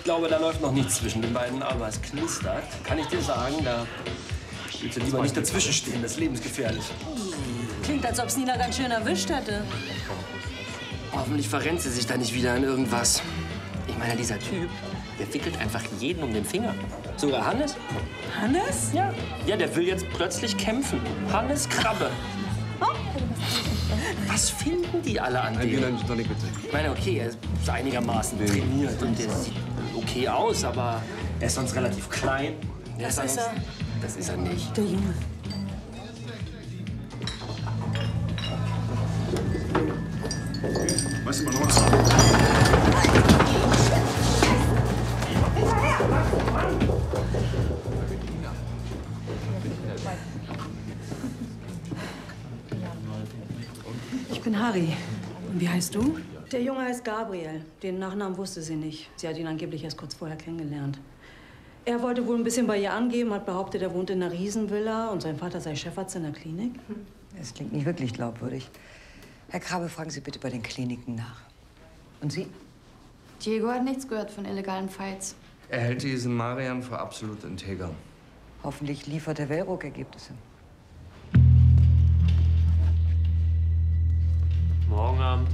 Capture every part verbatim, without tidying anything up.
glaube, da läuft noch nichts zwischen den beiden, aber es knistert. Kann ich dir sagen, da willst du lieber nicht dazwischen stehen, das ist lebensgefährlich. Klingt, als ob es Nina ganz schön erwischt hätte. Hoffentlich verrennt sie sich da nicht wieder in irgendwas. Ich meine, dieser Typ, der wickelt einfach jeden um den Finger. Sogar Hannes. Hannes? Ja. Ja, der will jetzt plötzlich kämpfen. Hannes Krabbe. Oh. Was finden die alle an Nein, dem? nein, doch nicht bitte. Ich meine, okay, er ist einigermaßen trainiert und der sieht okay aus, aber er ist sonst relativ klein. Das ist er. Das ist er nicht. Der Junge. Weißt du mal noch was? Ich bin Harry. Und wie heißt du? Der Junge heißt Gabriel. Den Nachnamen wusste sie nicht. Sie hat ihn angeblich erst kurz vorher kennengelernt. Er wollte wohl ein bisschen bei ihr angeben, hat behauptet, er wohnt in einer Riesenvilla und sein Vater sei Chefarzt in der Klinik. Das klingt nicht wirklich glaubwürdig. Herr Krabbe, fragen Sie bitte bei den Kliniken nach. Und Sie? Diego hat nichts gehört von illegalen Fights. Er hält diesen Marian für absolut integer. Hoffentlich liefert der Wellruck Ergebnisse. Morgen Abend.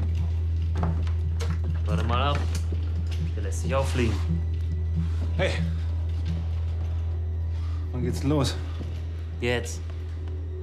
Warte mal ab. Der lässt sich auffliegen. Hey! Wann geht's denn los? Jetzt.